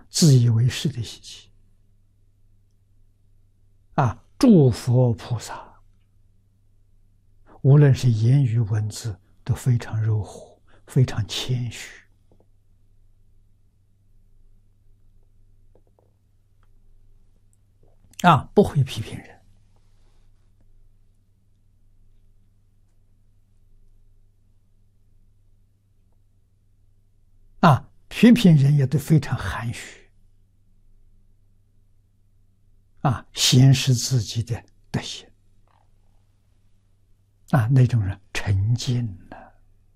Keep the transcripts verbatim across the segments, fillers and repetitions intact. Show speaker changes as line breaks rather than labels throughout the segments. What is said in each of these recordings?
自以为是的习气啊，诸佛菩萨，无论是言语文字，都非常柔和，非常谦虚啊，不会批评人啊，批评人也都非常含蓄啊，显示自己的德行啊，那种人沉静了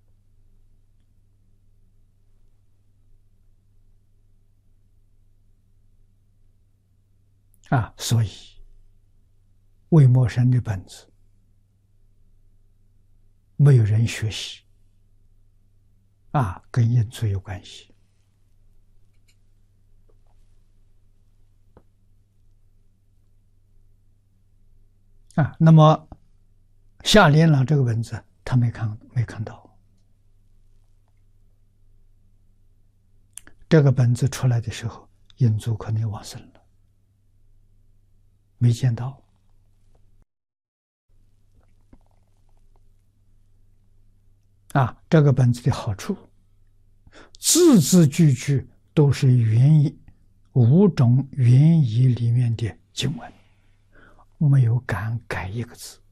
啊，所以魏默生的本子没有人学习啊，跟印祖有关系啊。那么夏莲老这个文字他没看没看到，这个本子出来的时候，印祖可能往生了，没见到啊。这个本子的好处，字字句句都是原意五种原意里面的经文，没有敢改一个字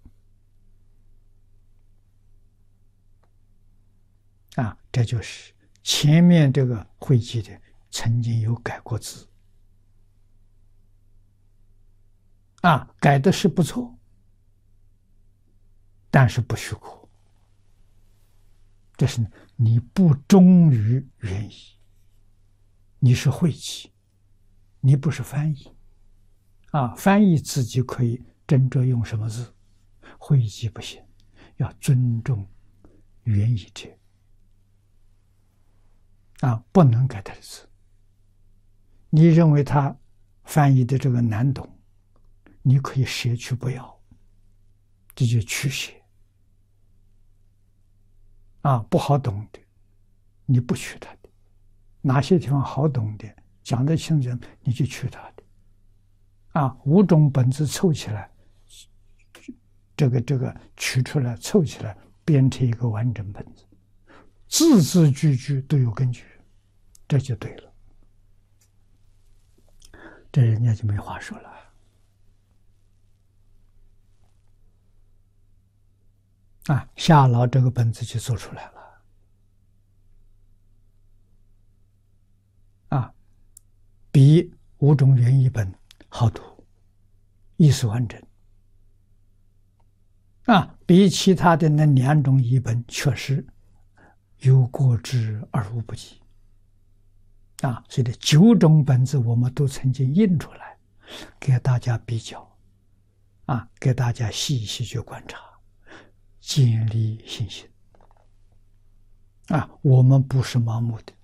啊。这就是前面这个会记的曾经有改过字啊，改的是不错，但是不许可，这是你不忠于原意，你是会记，你不是翻译啊。翻译自己可以斟酌用什么字，会记不行，要尊重原意者啊，不能改他的字。你认为他翻译的这个难懂，你可以舍去不要，这就取舍啊。不好懂的，你不取他的；哪些地方好懂的，讲得清楚，你就取他的。啊，五种本子凑起来，这个这个取出来凑起来，编成一个完整本子，字字句句都有根据，这就对了。这人家就没话说了啊。夏老这个本子就做出来了啊，比五种原译本好读，意思完整啊，比其他的那两种译本确实有过之而无不及啊。所以这九种本子我们都曾经印出来给大家比较啊，给大家细细去观察，建立信心啊。我们不是盲目的。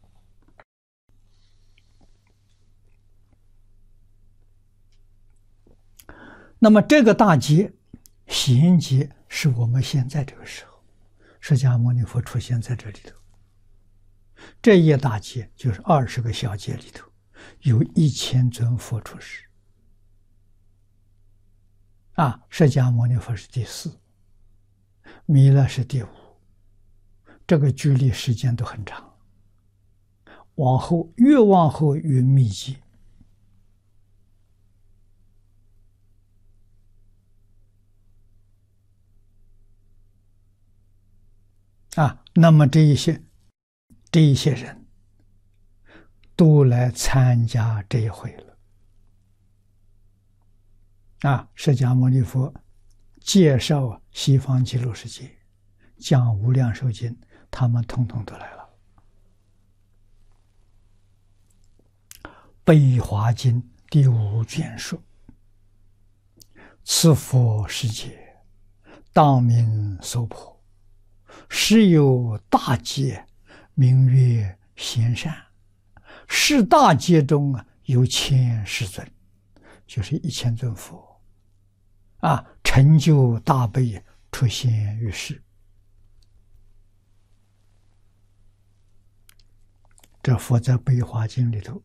那么这个大劫衔接是我们现在这个时候，释迦牟尼佛出现在这里头，这一大劫就是二十个小劫里头有一千尊佛出世啊。释迦牟尼佛是第四，弥勒是第五，这个距离时间都很长，往后越往后越密集啊。那么这一些这一些人都来参加这一回了啊。释迦牟尼佛介绍西方极乐世界，讲无量寿经，他们统统都来了。悲华经第五卷说，此佛世界当名娑婆，时有大劫，名曰贤善。是大劫中啊，有千世尊，就是一千尊佛啊，成就大悲，出现于世。这佛在《悲华经》里头